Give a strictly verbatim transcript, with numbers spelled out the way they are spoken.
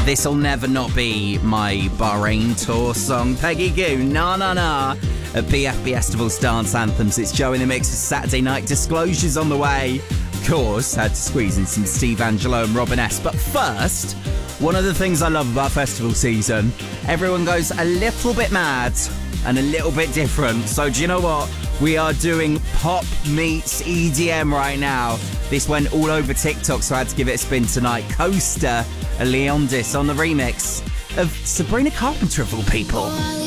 This'll never not be my Bahrain tour song. Peggy Gou, Na Na Na, at B F B Festival's Dance Anthems. It's Joe in the Mix with Saturday Night Disclosures on the way. Of course, had to squeeze in some Steve Angelo and Robin S. But first, one of the things I love about festival season, everyone goes a little bit mad and a little bit different. So do you know what? We are doing pop meets E D M right now. This went all over TikTok, so I had to give it a spin tonight. Coaster and Leondis on the remix of Sabrina Carpenter of all people.